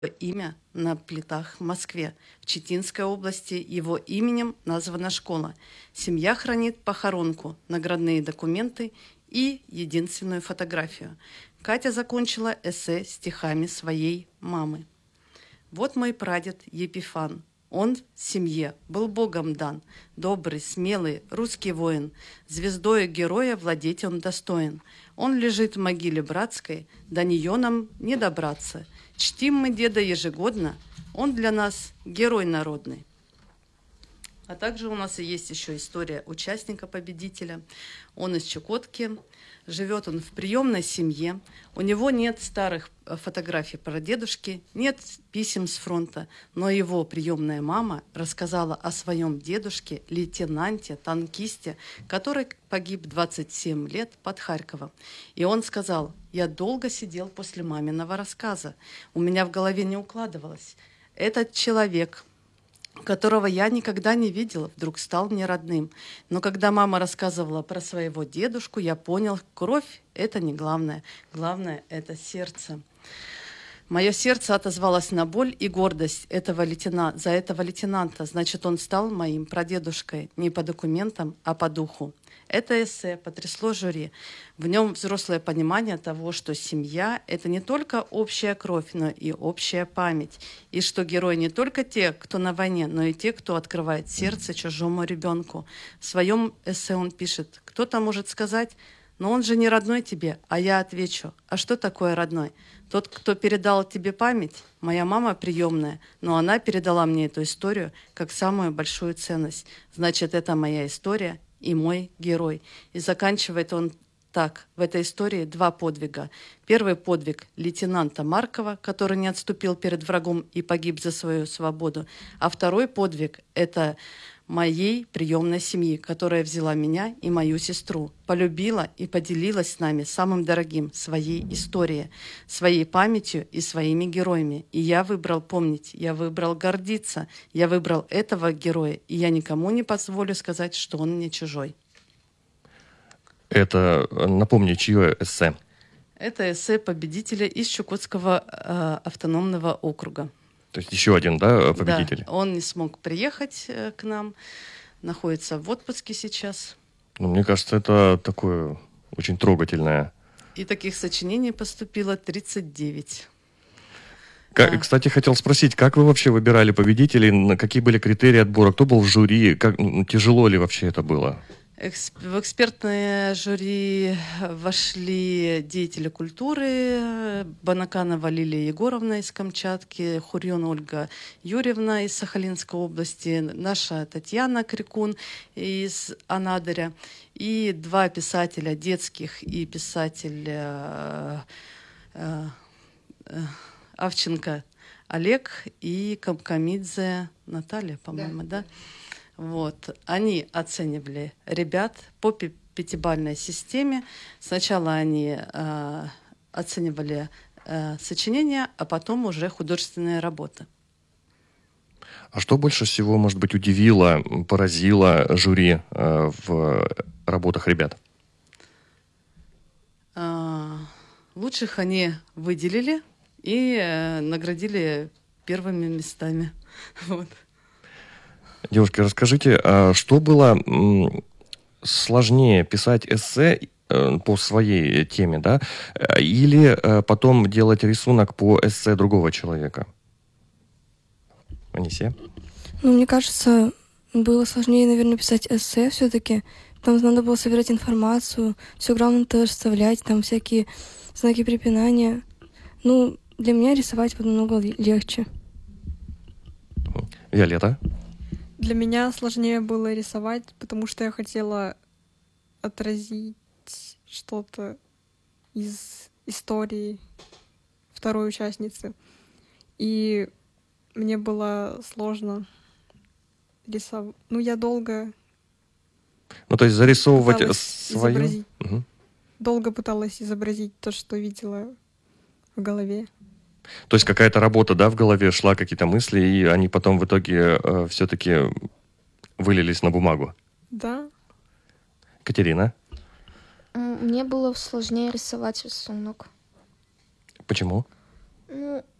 имя на плитах в Москве. В Читинской области его именем названа школа. Семья хранит похоронку, наградные документы и единственную фотографию. Катя закончила эссе стихами своей мамы. Вот мой прадед Епифан. Он в семье был богом дан, добрый, смелый, русский воин, звездою героя владеть он достоин. Он лежит в могиле братской, до нее нам не добраться. Чтим мы деда ежегодно, он для нас герой народный. А также у нас и есть еще история участника-победителя. Он из Чукотки, живет он в приемной семье. У него нет старых фотографий прадедушки, нет писем с фронта, но его приемная мама рассказала о своем дедушке, лейтенанте, танкисте, который погиб 27 лет под Харьковом. И он сказал: «Я долго сидел после маминого рассказа. У меня в голове не укладывалось. Этот человек, которого я никогда не видела, вдруг стал мне родным. Но когда мама рассказывала про своего дедушку, я понял, кровь – это не главное. Главное – это сердце». Мое сердце отозвалось на боль и гордость за этого лейтенанта. Значит, он стал моим прадедушкой не по документам, а по духу. Это эссе потрясло жюри. В нем взрослое понимание того, что семья – это не только общая кровь, но и общая память. И что герои не только те, кто на войне, но и те, кто открывает сердце чужому ребенку. В своем эссе он пишет: «Кто-то может сказать: но он же не родной тебе». А я отвечу: а что такое родной? Тот, кто передал тебе память, моя мама приемная, но она передала мне эту историю как самую большую ценность. Значит, это моя история и мой герой. И заканчивает он так. В этой истории два подвига. Первый подвиг лейтенанта Маркова, который не отступил перед врагом и погиб за свою свободу. А второй подвиг – это моей приемной семьи, которая взяла меня и мою сестру, полюбила и поделилась с нами самым дорогим – своей историей, своей памятью и своими героями. И я выбрал помнить, я выбрал гордиться, я выбрал этого героя, и я никому не позволю сказать, что он мне чужой. Это, напомню, чье эссе? Это эссе победителя из Чукотского автономного округа. То есть еще один, да, победитель? Да, он не смог приехать к нам, находится в отпуске сейчас. Ну, мне кажется, это такое очень трогательное. И таких сочинений поступило 39. Кстати, хотел спросить, как вы вообще выбирали победителей, какие были критерии отбора, кто был в жюри, тяжело ли вообще это было? В экспертное жюри вошли деятели культуры: Банаканова Лилия Егоровна из Камчатки, Хурьон Ольга Юрьевна из Сахалинской области, наша Татьяна Крикун из Анадыря, и два писателя детских, и писатель Авченко Олег и Камкамидзе Наталья, по-моему, да? Вот. Они оценивали ребят по пятибалльной системе. Сначала они оценивали сочинения, а потом уже художественные работы. А что больше всего, может быть, удивило, поразило жюри в работах ребят? Лучших они выделили и наградили первыми местами. Вот. Девушки, расскажите, что было сложнее, писать эссе по своей теме, да, или потом делать рисунок по эссе другого человека? Анисия? Ну, мне кажется, было сложнее, наверное, писать эссе все-таки. Там надо было собирать информацию, все грамотно расставлять, там всякие знаки препинания. Ну, для меня рисовать намного легче. Виолетта? Для меня сложнее было рисовать, потому что я хотела отразить что-то из истории второй участницы. И мне было сложно рисовать. Ну, я долго... Ну, то есть зарисовывать свою... Угу. Долго пыталась изобразить то, что видела в голове. То есть какая-то работа, да, в голове шла, какие-то мысли, и они потом в итоге все-таки вылились на бумагу. Да. Катерина? Мне было сложнее рисовать рисунок. Почему? Ну,